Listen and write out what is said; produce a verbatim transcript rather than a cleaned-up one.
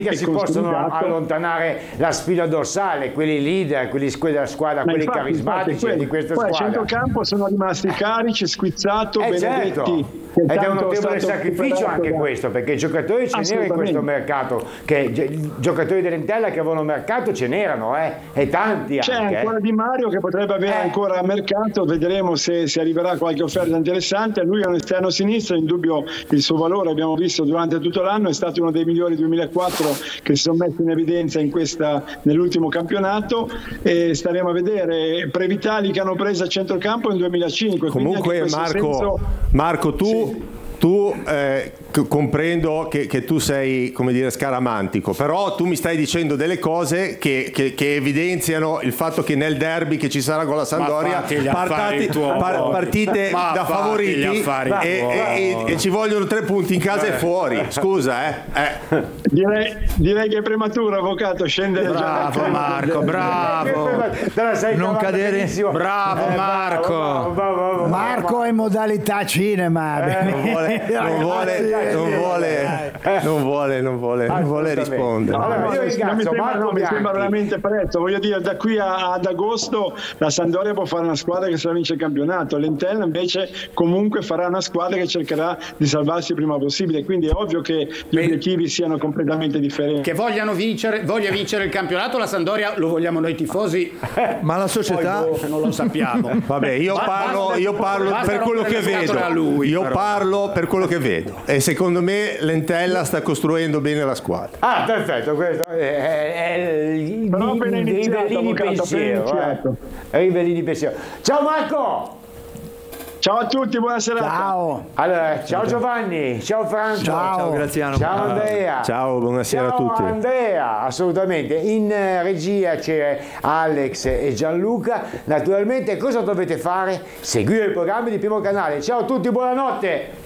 che si possono allontanare la spina dorsale, quelli leader, quelli della squadra, quelli infatti, carismatici infatti, di questa poi squadra. Poi a centrocampo sono rimasti Carici, Squizzato, eh Benedetti. Certo. Ed è un notevole sacrificio anche da... questo, perché giocatori ce n'erano in questo mercato, che giocatori dell'Entella che avevano mercato ce n'erano, eh, e tanti C'è anche. C'è ancora eh. Di Mario che potrebbe avere eh. ancora mercato, vedremo se, se arriverà qualche offerta interessante. Lui è un esterno sinistro, in dubbio il suo valore, abbiamo visto durante tutto l'anno, è stato uno dei migliori duemilaquattro che si sono messi in evidenza in questa, nell'ultimo campionato, e staremo a vedere. Previtali che hanno preso a centrocampo nel duemilacinque. Comunque Marco, senso... Marco tu... Sì. Tu eh, comprendo che, che tu sei, come dire, scaramantico, però tu mi stai dicendo delle cose che, che, che evidenziano il fatto che nel derby che ci sarà con la Sampdoria partati, par, partite Ma da favoriti e, e, e, e ci vogliono tre punti in casa e fuori. Scusa, eh. eh. Direi, direi che è prematuro, avvocato, scendere. Bravo già Marco, bravo. Non cadere. Bravo eh, Marco. Bravo, bravo, bravo, Marco è in modalità cinema. Eh, non vuole, non vuole, non vuole, non vuole, non vuole, non vuole rispondere. No, no, io ringrazio, mi, sembra, no, mi sembra veramente presto. Voglio dire, da qui a, ad agosto la Sampdoria può fare una squadra che se la vince il campionato, l'Entella invece comunque farà una squadra che cercherà di salvarsi il prima possibile. Quindi è ovvio che gli Beh, obiettivi siano completamente differenti. Che vogliano vincere, voglia vincere il campionato, la Sampdoria lo vogliamo noi tifosi, ma la società poi, boh, non lo sappiamo. Vabbè, io parlo, io parlo per quello che vedo. Lui, io però. parlo per quello che vedo e secondo me l'Entella sta costruendo bene la squadra. Ah, perfetto, questo è, è, è il rivellini pensiero. Eh. Rivellini pensiero. Ciao Marco! Ciao a tutti, buona serata. Ciao. Allora, ciao Giovanni, ciao Franco. Ciao, ciao Graziano. Ciao Andrea. Ciao, buonasera ciao a tutti. Andrea, assolutamente. In regia c'è Alex e Gianluca. Naturalmente cosa dovete fare? Seguire i programmi di Primo Canale. Ciao a tutti, buonanotte.